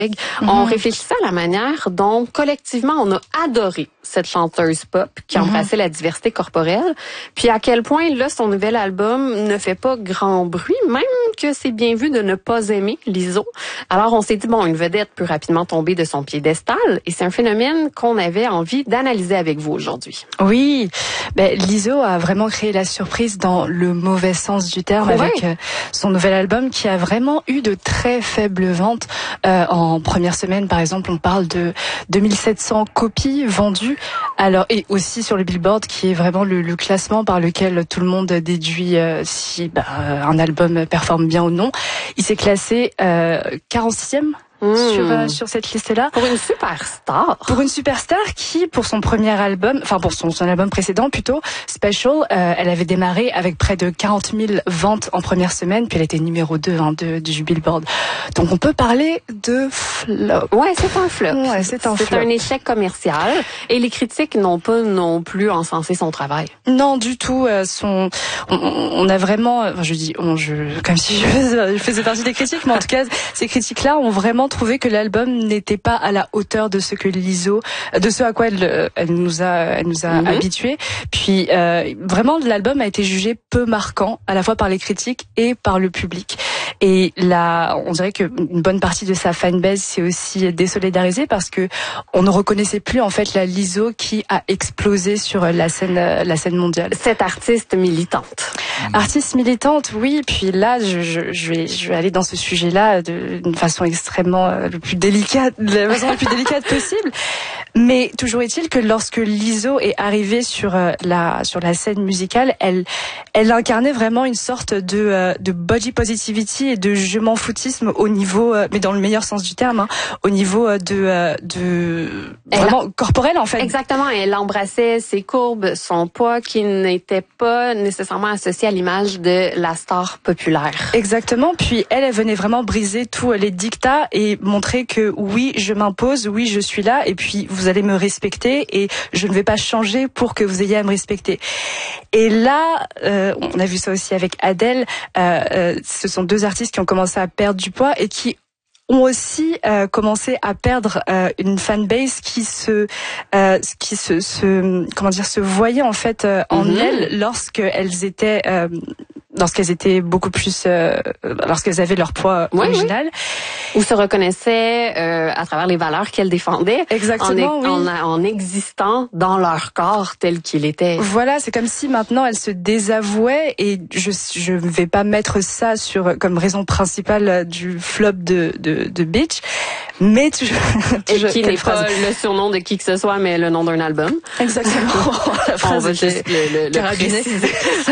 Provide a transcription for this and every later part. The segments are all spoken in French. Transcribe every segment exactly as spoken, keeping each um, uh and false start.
Mm-hmm. On réfléchissait à la manière dont, collectivement, on a adoré cette chanteuse pop qui Mm-hmm. embrassait la diversité corporelle, puis à quel point, là, son nouvel album ne fait pas grand bruit, même que c'est bien vu de ne pas aimer Lizzo. Alors, on s'est dit, bon, une vedette peut rapidement tomber de son piédestal, et c'est un phénomène qu'on avait envie d'analyser avec vous aujourd'hui. Oui, ben, Lizzo a vraiment créé la surprise dans le mauvais sens du terme, ouais. avec euh, son nouvel album qui a vraiment eu de très faibles ventes. Euh, en première semaine, par exemple, on parle de deux mille sept cents copies vendues. Alors, et aussi sur le Billboard, qui est vraiment le, le classement par lequel tout le monde déduit euh, si bah, un album performe bien ou non. Il s'est classé euh, quarante-sixième. Mmh. Sur, euh, sur cette liste-là. Pour une superstar. Pour une superstar qui, pour son premier album, enfin pour son, son album précédent plutôt, Special, euh, elle avait démarré avec près de quarante mille ventes en première semaine, puis elle était numéro deux hein, de, du Billboard. Donc on peut parler de flop. Ouais, c'est un flop. Ouais, c'est un c'est flop. un échec commercial et les critiques n'ont pas non plus encensé son travail. Non, du tout. Euh, son, on, on a vraiment, enfin, je dis, on, je, comme si je faisais, je faisais partie des critiques, mais en tout cas, ces critiques-là ont vraiment trouvé que l'album n'était pas à la hauteur de ce que Lizzo, de ce à quoi elle, elle nous a, elle nous a mm-hmm. habitués. Puis euh, vraiment, l'album a été jugé peu marquant, à la fois par les critiques et par le public. Et là, on dirait que une bonne partie de sa fanbase s'est aussi désolidarisée parce que on ne reconnaissait plus en fait la Lizzo qui a explosé sur la scène, la scène mondiale. Cette artiste militante. Mmh. Artiste militante, oui. Puis là, je, je, je vais, je vais aller dans ce sujet-là d'une façon extrêmement euh, le plus délicate, de la façon la plus délicate possible. Mais toujours est-il que lorsque Lizzo est arrivée sur euh, la sur la scène musicale, elle elle incarnait vraiment une sorte de euh, de body positivity et de je m'en foutisme au niveau, euh, mais dans le meilleur sens du terme, hein, au niveau euh, de euh, de vraiment elle, corporel en fait. Exactement. Elle embrassait ses courbes, son poids qui n'était pas nécessairement associé à l'image de la star populaire. Exactement. Puis elle, elle venait vraiment briser tous les dictats et montrer que oui, je m'impose, oui, je suis là, et puis vous allez me respecter et je ne vais pas changer pour que vous ayez à me respecter. Et là, euh, on a vu ça aussi avec Adele. Euh, euh, ce sont deux artistes qui ont commencé à perdre du poids et qui ont aussi euh, commencé à perdre euh, une fanbase qui se euh, qui se, se comment dire se voyait en fait euh, en mm-hmm. elles lorsqu'elles étaient euh, lorsqu'elles étaient beaucoup plus euh, lorsqu'elles avaient leur poids oui, original oui. Ou se reconnaissaient euh, à travers les valeurs qu'elles défendaient. Exactement, en, oui. en, en existant dans leur corps tel qu'il était. Voilà, c'est comme si maintenant elles se désavouaient et je je vais pas mettre ça sur comme raison principale du flop de de, de Bitch, mais toujours, toujours et qui n'est pas le surnom de qui que ce soit, mais le nom d'un album. Exactement. La phrase on va juste le, le, le préciser.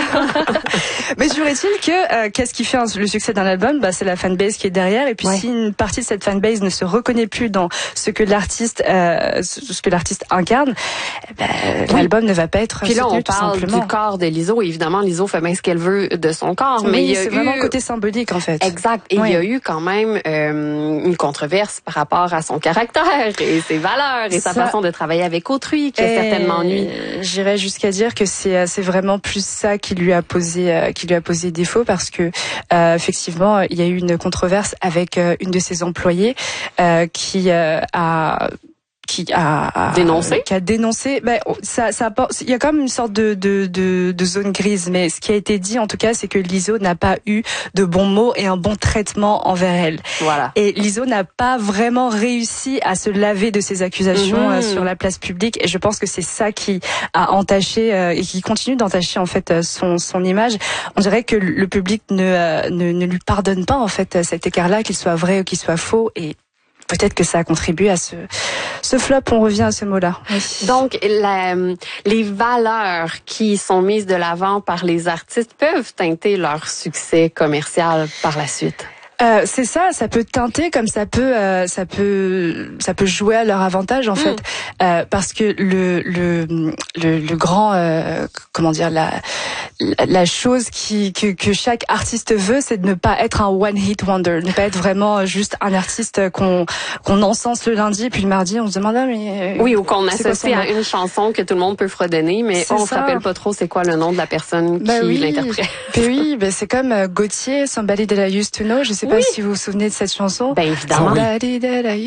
Mais toujours est-il que euh, qu'est-ce qui fait un, le succès d'un album? Bah, c'est la fanbase qui est derrière. Et puis ouais. si une partie de cette fanbase ne se reconnaît plus dans ce que l'artiste, euh, ce que l'artiste incarne, bah, oui. l'album ne va pas être. Puis là, soutenu, on parle du corps de Lizzo. Évidemment, Lizzo fait bien ce qu'elle veut de son corps, oui, mais il y a c'est eu... vraiment le côté symbolique en fait. Exact. Et oui. il y a eu quand même euh, une controverse par rapport à son caractère et ses valeurs et ça... sa façon de travailler avec autrui qui a certainement nui. J'irais jusqu'à dire que c'est c'est vraiment plus ça qui lui a posé euh, qui lui a posé défaut parce que euh, effectivement il y a eu une controverse avec euh, une de ses employées euh, qui euh, a qui a, a dénoncé qui a dénoncé ben ça ça il y a quand même une sorte de de de de zone grise, mais ce qui a été dit en tout cas c'est que Lizzo n'a pas eu de bons mots et un bon traitement envers elle. Voilà. Et Lizzo n'a pas vraiment réussi à se laver de ces accusations mmh. sur la place publique et je pense que c'est ça qui a entaché euh, et qui continue d'entacher en fait son son image. On dirait que le public ne euh, ne, ne lui pardonne pas en fait cet écart-là, qu'il soit vrai ou qu'il soit faux, et peut-être que ça a contribué à ce, ce flop, on revient à ce mot-là. Oui. Donc, la, les valeurs qui sont mises de l'avant par les artistes peuvent teinter leur succès commercial par la suite. Euh, c'est ça, ça peut teinter comme ça peut, euh, ça peut, ça peut jouer à leur avantage en mmh. fait, euh, parce que le le le, le grand, euh, comment dire, la la chose qui que, que chaque artiste veut, c'est de ne pas être un one hit wonder, ne pas être vraiment juste un artiste qu'on qu'on encense le lundi puis le mardi on se demande ah, mais oui, ou qu'on associe à une chanson que tout le monde peut fredonner, mais on se rappelle pas trop c'est quoi le nom de la personne bah qui oui. l'interprète. Ben oui, ben c'est comme euh, Gauthier, Somebody That I Used to Know, je sais pas oui. si vous vous souvenez de cette chanson. Ben évidemment. Somebody That I